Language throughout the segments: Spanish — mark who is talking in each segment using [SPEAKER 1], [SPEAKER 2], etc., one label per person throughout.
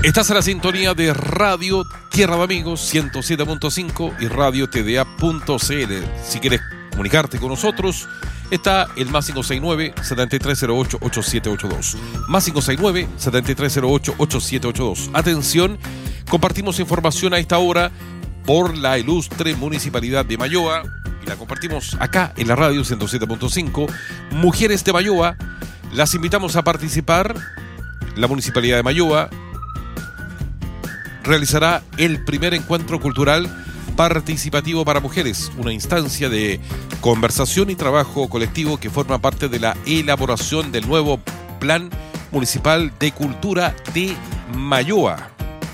[SPEAKER 1] Estás en la sintonía de Radio Tierra de Amigos 107.5 y Radio TDA.cl. Si quieres comunicarte con nosotros, está el más 569-7308-8782. Más 569-7308-8782. Atención, compartimos información a esta hora por la ilustre Municipalidad de Mayoa y la compartimos acá en la Radio 107.5. Mujeres de Mayoa, las invitamos a participar. La Municipalidad de Mayoa realizará el primer encuentro cultural participativo para mujeres, una instancia de conversación y trabajo colectivo que forma parte de la elaboración del nuevo Plan Municipal de Cultura de Mayoa.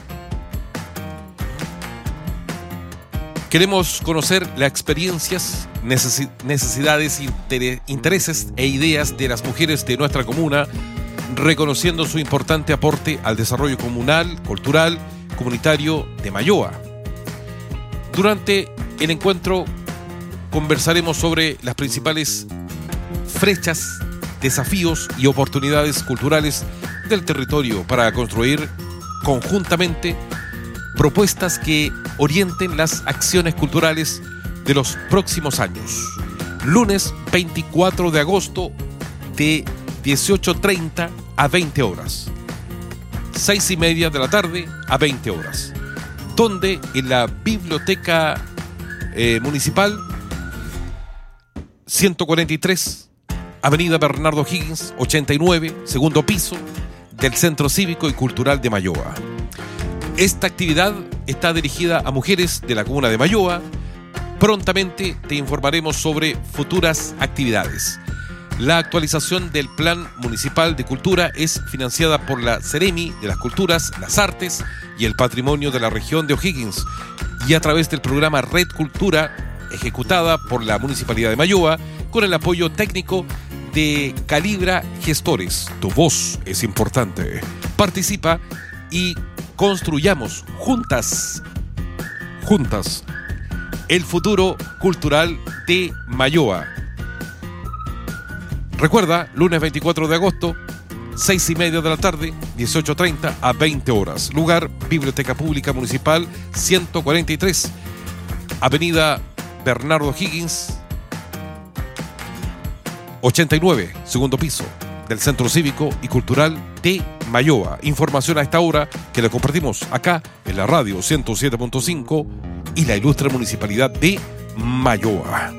[SPEAKER 1] Queremos conocer las experiencias, necesidades, intereses e ideas de las mujeres de nuestra comuna, reconociendo su importante aporte al desarrollo comunal, cultural, comunitario de Mayoa. Durante el encuentro conversaremos sobre las principales brechas, desafíos y oportunidades culturales del territorio para construir conjuntamente propuestas que orienten las acciones culturales de los próximos años. Lunes 24 de agosto de 18:30 a 20 horas. 6:30 de la tarde a 20 horas. Donde en la Biblioteca Municipal 143, Avenida Bernardo Higgins, 89, segundo piso del Centro Cívico y Cultural de Mayoa. Esta actividad está dirigida a mujeres de la comuna de Mayoa. Prontamente te informaremos sobre futuras actividades. La actualización del Plan Municipal de Cultura es financiada por la Seremi de las Culturas, las Artes y el Patrimonio de la región de O'Higgins y a través del programa Red Cultura, ejecutada por la Municipalidad de Mayoa con el apoyo técnico de Calibra Gestores. Tu voz es importante. Participa y construyamos juntas el futuro cultural de Mayoa. Recuerda, lunes 24 de agosto, 6:30 de la tarde, 18:30 a 20 horas. Lugar, Biblioteca Pública Municipal 143, Avenida Bernardo Higgins, 89, segundo piso del Centro Cívico y Cultural de Mayoa. Información a esta hora que la compartimos acá en la Radio 107.5 y la ilustre Municipalidad de Mayoa.